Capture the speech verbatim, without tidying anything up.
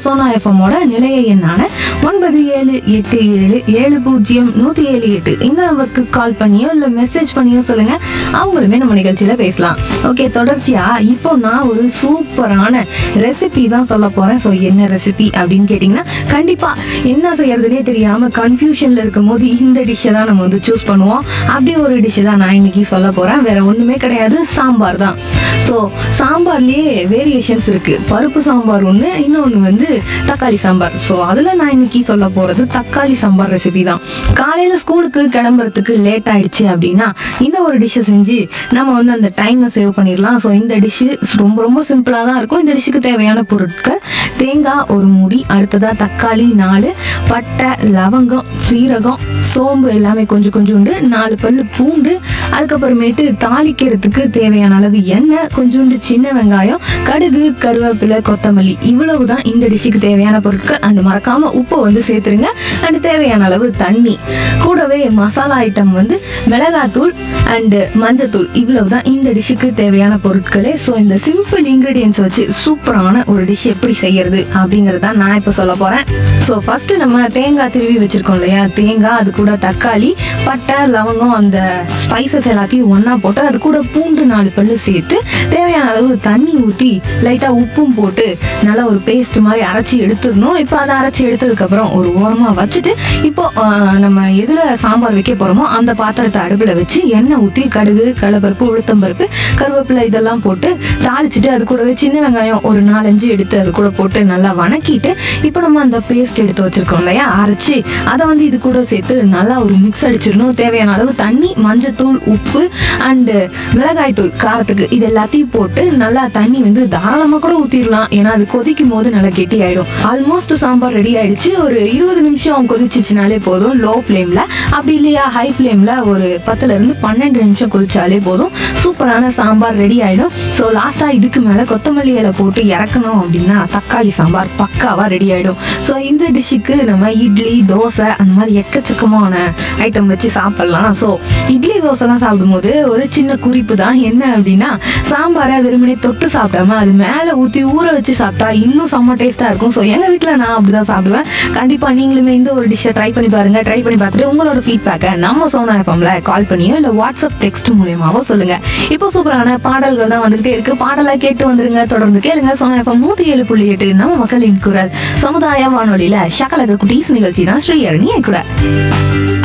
சோனா எஃப்எம்மோட நிலைய எண்ணான ஒன்பது ஏழு எட்டு ஏழு ஏழு பூஜ்ஜியம் நூத்தி ஏழு எட்டு இந்த நம்பருக்கு கால் பண்ணியோ இல்ல மெசேஜ் பண்ணியோ சொல்லுங்க, அவங்களுமே நம்ம நிகழ்ச்சியில பேசலாம். ஓகே, தொடர்ச்சியா இப்போ நான் ஒரு சூப்பரான ரெசிபி தான் சொல்ல போறேன். ஸோ என்ன ரெசிபி அப்படின்னு கேட்டீங்கன்னா, கண்டிப்பா என்ன செய்யறதுனே தெரியாம கன்ஃபியூஷன்ல இருக்கும் போது இந்த டிஷ்ஷை தான் நம்ம வந்து சூஸ் பண்ணுவோம். அப்படி ஒரு டிஷ்ஷை தான் நான் இன்னைக்கு சொல்ல போறேன். வேற ஒண்ணுமே கிடையாது, சாம்பார் தான். ஸோ சாம்பார்லயே வேரியேஷன்ஸ் இருக்கு. பருப்பு சாம்பார் ஒன்று, இன்னொன்று வந்து தக்காளி சாம்பார். ஸோ அதில் நான் இன்னைக்கு சொல்ல போகிறது தக்காளி சாம்பார் ரெசிபி தான். காலையில் ஸ்கூலுக்கு கிளம்புறதுக்கு லேட் ஆயிடுச்சு அப்படின்னா இந்த ஒரு டிஷ்ஷை செஞ்சு நம்ம வந்து அந்த டைமை சேவ் பண்ணிடலாம். ஸோ இந்த டிஷ்ஷு ரொம்ப ரொம்ப சிம்பிளாக தான் இருக்கும். இந்த டிஷ்ஷுக்கு தேவையான பொருட்கள்: தேங்காய் ஒரு மூடி, அடுத்ததாக தக்காளி நாலு, பட்டை, லவங்கம், சீரகம், சோம்பு எல்லாமே கொஞ்சம் கொஞ்சோண்டு, நாலு பல்லு பூண்டு, அதுக்கப்புறமேட்டு தாளிக்கிறதுக்கு தேவையான அளவு எண்ணெய், கொஞ்சோண்டு சின்ன வெங்காயம், கடுகு, கருவேப்பிலை, கொத்தமல்லி. இவ்வளவு தான் இந்த டிஷ்ஷுக்கு தேவையான பொருட்கள். அண்ட் மறக்காம உப்பு வந்து சேர்த்துருங்க. அண்ட் தேவையான அளவு தண்ணி. கூடவே மசாலா ஐட்டம் வந்து மிளகாத்தூள் அண்ட் மஞ்சத்தூள். இவ்வளவு தான் இந்த டிஷ்ஷுக்கு தேவையான பொருட்களே. ஸோ இந்த சிம்பிள் இன்கிரீடியன்ஸ் வச்சு சூப்பரான ஒரு டிஷ் எப்படி செய்யறது அப்படிங்கறத நான் இப்போ சொல்ல போறேன். ஸோ ஃபர்ஸ்ட் நம்ம தேங்காய் திருவி வச்சிருக்கோம் இல்லையா, தேங்காய், அது கூட தக்காளி, பட்டை, லவங்கம், அந்த ஸ்பைசஸ் எல்லாத்தையும் ஒன்னா போட்டு அது கூட பூண்டு நாலு பல்லு சேர்த்து தேவையான அளவு தண்ணி ஊற்றி லைட்டாக உப்பும் போட்டு நல்லா ஒரு பேஸ்ட் மாதிரி அரைச்சி எடுத்துடணும். இப்போ அதை அரைச்சி எடுத்ததுக்கப்புறம் ஒரு ஓரமாக வச்சுட்டு இப்போ நம்ம எதில் சாம்பார் வைக்க போகிறோமோ அந்த பாத்திரத்தை அடுப்பில் வச்சு எண்ணெய் ஊற்றி கடுகு, கடலைப்பருப்பு, உளுத்தம்பருப்பு, கருவேப்பிலை இதெல்லாம் போட்டு தாளிச்சிட்டு அது கூடவே சின்ன வெங்காயம் ஒரு நாலஞ்சு எடுத்து அது கூட போட்டு நல்லா வணக்கிட்டு இப்போ நம்ம அந்த பேஸ்ட் எடுத்து வச்சிருக்கோம் இல்லையா அரைச்சி, அதை வந்து இது கூட சேர்த்து நல்லா ஒரு மிக்ஸ் அடிச்சிடணும். தேவையான அளவு தண்ணி, மஞ்சத்தூள், உப்பு அண்டு மிளகாய் தூள் காரத்துக்கு, இது எல்லாத்தையும் போட்டு நல்லா தண்ணி வந்து தாராளமாக கூட ஊற்றிடலாம். ஏன்னா அது கொதிக்கும் போது நல்லா கெட்டி ஆயிடும். ஆல்மோஸ்ட் சாம்பார் ரெடி ஆயிடுச்சு. ஒரு இருபது நிமிஷம் கொதிச்சிச்சுனாலே போதும் லோ ஃப்ளேம்ல. அப்படி இல்லையா ஹை ஃப்ளேம்ல ஒரு பத்துல இருந்து பன்னெண்டு நிமிஷம் கொதிச்சாலே போதும், சூப்பரான சாம்பார் ரெடி ஆயிடும். ஸோ லாஸ்டா இதுக்கு மேல கொத்தமல்லி இலை போட்டு இறக்கணும் அப்படின்னா தக்காளி சாம்பார் பக்காவா ரெடி ஆயிடும். ஸோ இந்த டிஷ்ஷுக்கு நம்ம இட்லி, தோசை அந்த மாதிரி எக்கச்சக்கமான ஐட்டம் வச்சு சாப்பிடலாம். ஸோ இட்லி தோசைலாம் சாப்பிடும்போது ஒரு சின்ன குறிப்பு தான், என்ன அப்படின்னா சாம்பாரை வெறுமனே தொட்டு சாப்பிடாம அது மேலே ஊற்றி ஊற வச்சு சாப்பிட்டா இன்னும் செம்ம டேஸ்டா இருக்கும். ஸோ எங்கள் வீட்டில் நான் அப்படிதான் சாப்பிடுவேன். கண்டிப்பா நீங்களுமே இந்த ஒரு டிஷ்ஷை ட்ரை பண்ணி பாருங்க. ட்ரை பண்ணி பார்த்துட்டு உங்களோட ஃபீட்பேக்கை நம்ம சோனா எஃப்எம்ல கால் பண்ணியோ இல்லை வாட்ஸ்அப் டெக்ஸ்ட் மூலியமாவோ சொல்லுங்க. இப்போ சூப்பரான பாடல்கள் தான் வந்துகிட்டே இருக்கு. பாடலை கேட்டு வந்துருங்க. தொடர்ந்து கேளுங்க. சோனா எஃப்எம் நூத்தி ஏழு புள்ளி எட்டு நம்ம மக்களின் குரல் சமுதாய வானொலியில ஷகலக குட்டீஸ் நிகழ்ச்சி தான் ஸ்ரீஹரணி கூட.